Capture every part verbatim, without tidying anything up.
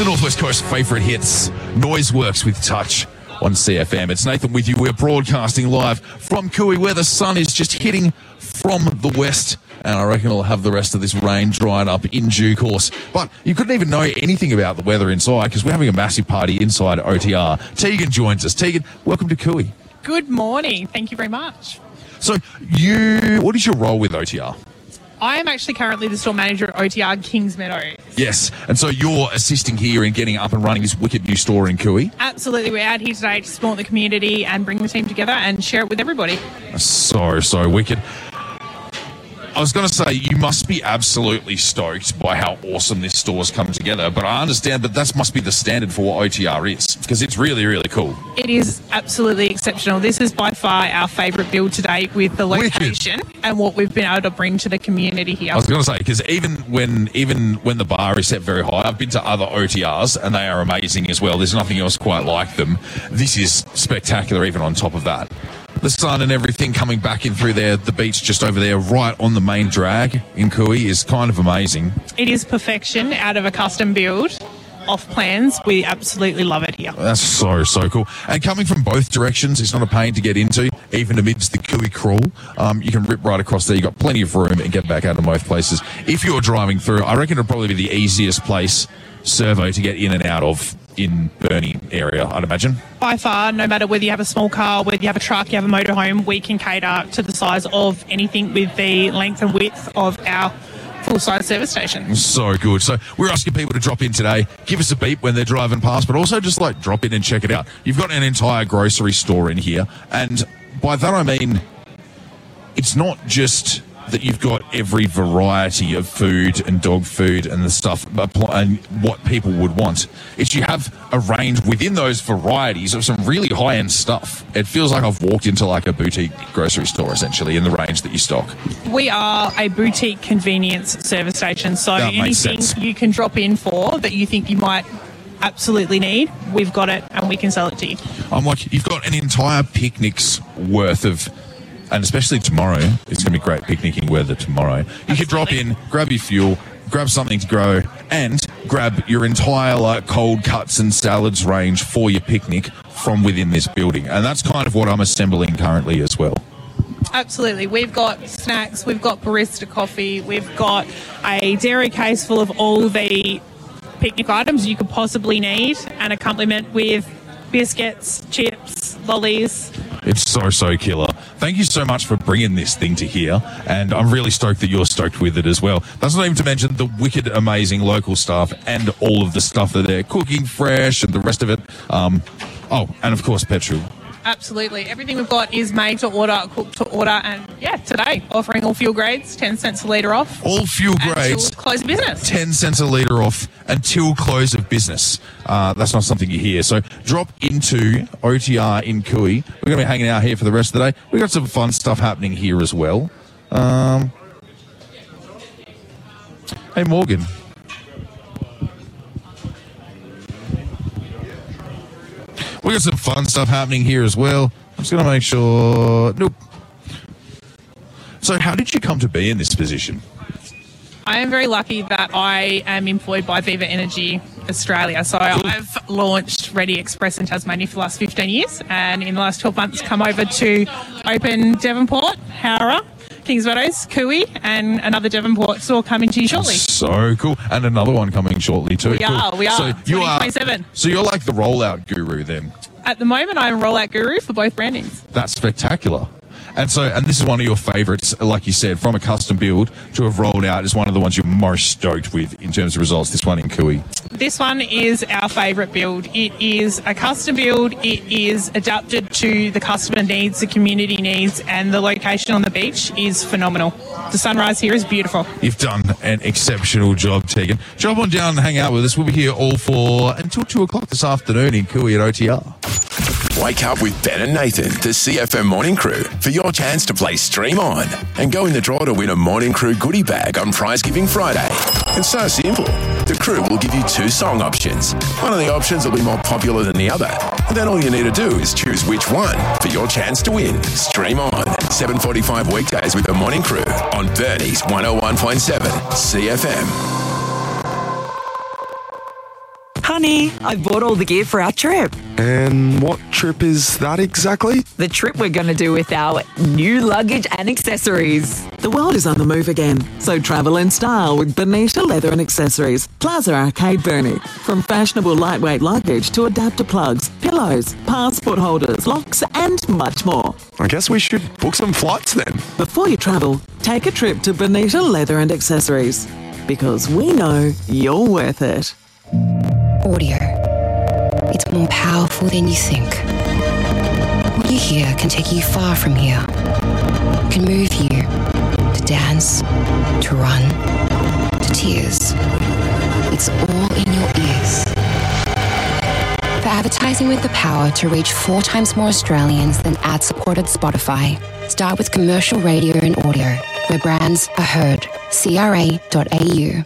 The Northwest Coast favourite hits, Noiseworks with Touch on C F M. It's Nathan with you. We're broadcasting live from Cooey, where the sun is just hitting from the west, and I reckon we'll have the rest of this rain dried up in due course. But you couldn't even know anything about the weather inside because we're having a massive party inside O T R. Tegan joins us. Tegan, welcome to Cooey. Good morning. Thank you very much. So you, what is your role with O T R? I am actually currently the store manager at O T R Kings Meadows. Yes, and so you're assisting here in getting up and running this wicked new store in Cooey? Absolutely. We're out here today to support the community and bring the team together and share it with everybody. So, so wicked. I was going to say, you must be absolutely stoked by how awesome this store's come together, but I understand that that must be the standard for what O T R is, because it's really, really cool. It is absolutely exceptional. This is by far our favourite build to date with the location wicked. And what we've been able to bring to the community here. I was going to say, because even when even when the bar is set very high, I've been to other O T Rs, and they are amazing as well. There's nothing else quite like them. This is spectacular even on top of that. The sun and everything coming back in through there, the beach just over there, right on the main drag in Cooey is kind of amazing. It is perfection out of a custom build. Off plans, we absolutely love it here. That's so, so cool. And coming from both directions, it's not a pain to get into, even amidst the Cooey crawl. Um, you can rip right across there. You've got plenty of room and get back out of both places. If you're driving through, I reckon it'll probably be the easiest place, servo, to get in and out of in Burnie area, I'd imagine. By far, no matter whether you have a small car, whether you have a truck, you have a motorhome, we can cater to the size of anything with the length and width of our full-size service station. So good. So we're asking people to drop in today, give us a beep when they're driving past, but also just like drop in and check it out. You've got an entire grocery store in here, and by that I mean it's not just that you've got every variety of food and dog food and the stuff and what people would want. It's you have a range within those varieties of some really high-end stuff. It feels like I've walked into like a boutique grocery store, essentially, in the range that you stock. We are a boutique convenience service station, so anything you can drop in for that you think you might absolutely need, we've got it and we can sell it to you. I'm like, you've got an entire picnic's worth of, and especially tomorrow, it's going to be great picnicking weather tomorrow. You Absolutely. Can drop in, grab your fuel, grab something to grow, and grab your entire like cold cuts and salads range for your picnic from within this building. And that's kind of what I'm assembling currently as well. Absolutely. We've got snacks, we've got barista coffee, we've got a dairy case full of all the picnic items you could possibly need, and accompaniment with biscuits, chips, lollies. It's so, so killer. Thank you so much for bringing this thing to here, and I'm really stoked that you're stoked with it as well. That's not even to mention the wicked, amazing local staff and all of the stuff that they're cooking fresh and the rest of it. Um, oh, and of course, petrol. Absolutely. Everything we've got is made to order, cooked to order, and yeah, today offering all fuel grades, ten cents a litre off. All fuel grades. Until close of business. ten cents a litre off until close of business. Uh, that's not something you hear. So drop into O T R in Cooey. We're going to be hanging out here for the rest of the day. We've got some fun stuff happening here as well. Um, hey, Morgan. We got some fun stuff happening here as well. I'm just going to make sure. Nope. So how did you come to be in this position? I am very lucky that I am employed by Viva Energy Australia. So cool. I've launched Ready Express in Tasmania for the last fifteen years, and in the last twelve months come over to open Devonport, Howrah, Kings Meadows, Cooey, and another Devonport store coming to you shortly. So cool. And another one coming shortly too. We cool. are, we are. So you are, so you're like the rollout guru then? At the moment, I'm a rollout guru for both brandings. That's spectacular. And so, and this is one of your favourites, like you said, from a custom build to have rolled out is one of the ones you're most stoked with in terms of results, this one in Cooey. This one is our favourite build. It is a custom build. It is adapted to the customer needs, the community needs, and the location on the beach is phenomenal. The sunrise here is beautiful. You've done an exceptional job, Tegan. Jump on down and hang out with us. We'll be here all for until two o'clock this afternoon in Cooey at O T R. Wake up with Ben and Nathan, the C F M Morning Crew, for your chance to play Stream On and go in the draw to win a Morning Crew goodie bag on Prize Giving Friday. It's so simple. The crew will give you two song options. One of the options will be more popular than the other. And then all you need to do is choose which one for your chance to win. Stream On, seven forty-five weekdays with the Morning Crew on Burnie's one oh one point seven C F M. Honey, I bought all the gear for our trip. And what trip is that exactly? The trip we're going to do with our new luggage and accessories. The world is on the move again, so travel in style with Bonita Leather and Accessories. Plaza Arcade Burnie. From fashionable lightweight luggage to adapter plugs, pillows, passport holders, locks and much more. I guess we should book some flights then. Before you travel, take a trip to Bonita Leather and Accessories. Because we know you're worth it. Audio. It's more powerful than you think. What you hear can take you far from here. It can move you to dance, to run, to tears. It's all in your ears. For advertising with the power to reach four times more Australians than ad-supported Spotify, start with commercial radio and audio, where brands are heard. C R A dot A U.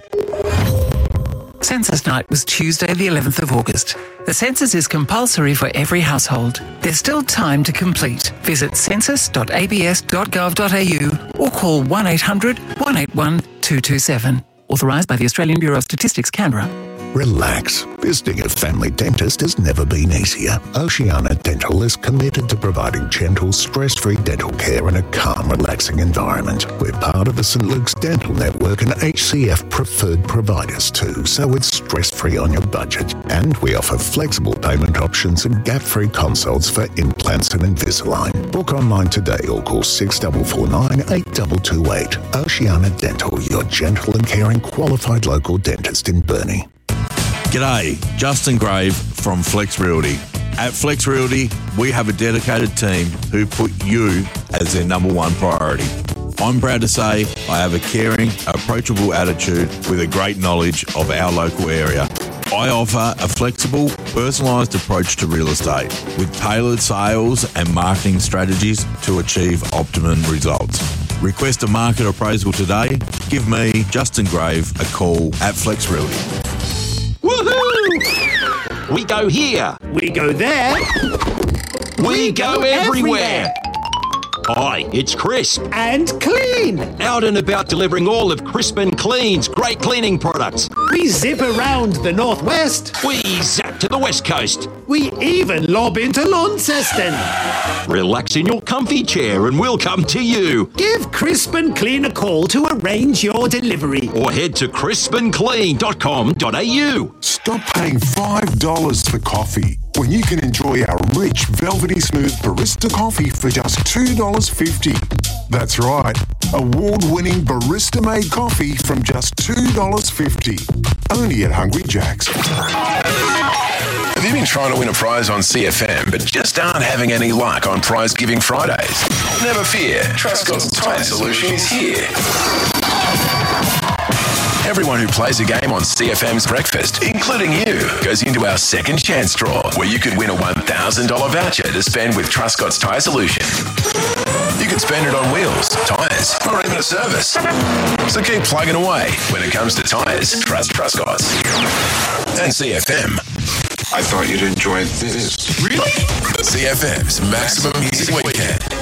Census night was Tuesday the eleventh of August. The census is compulsory for every household. There's still time to complete. Visit census dot a b s dot gov dot a u or call one eight hundred, one eight one, two two seven. Authorised by the Australian Bureau of Statistics, Canberra. Relax. Visiting a family dentist has never been easier. Oceania Dental is committed to providing gentle, stress-free dental care in a calm, relaxing environment. We're part of the St Luke's Dental Network and H C F preferred providers too, so it's stress-free on your budget. And we offer flexible payment options and gap-free consults for implants and Invisalign. Book online today or call six four four nine, eight two two eight. Oceania Dental, your gentle and caring qualified local dentist in Burnie. G'day, Justin Grave from Flex Realty. At Flex Realty, we have a dedicated team who put you as their number one priority. I'm proud to say I have a caring, approachable attitude with a great knowledge of our local area. I offer a flexible, personalised approach to real estate with tailored sales and marketing strategies to achieve optimum results. Request a market appraisal today. Give me, Justin Grave, a call at Flex Realty. Woohoo! We go here. We go there. We, we go, go everywhere. everywhere. Hi, it's Crisp. And Clean. Out and about delivering all of Crisp and Clean's great cleaning products. We zip around the northwest. We zap to the west coast. We even lob into Launceston. Relax in your comfy chair and we'll come to you. Give Crisp and Clean a call to arrange your delivery. Or head to crisp and clean dot com dot a u. Stop paying five dollars for coffee when you can enjoy our rich, velvety smooth barista coffee for just two dollars fifty. That's right, award-winning barista-made coffee from just two dollars fifty. Only at Hungry Jack's. Have you been trying to win a prize on C F M but just aren't having any luck on Prize Giving Fridays? Never fear, Truscott's Tyre Solution is here. Everyone who plays a game on C F M's Breakfast, including you, goes into our second chance draw, where you could win a one thousand dollars voucher to spend with Truscott's Tyre Solution. You could spend it on wheels, tyres, or even a service. So keep plugging away. When it comes to tyres, trust Truscott's. And C F M. I thought you'd enjoy this. Really? C F M's Maximum Music Weekend.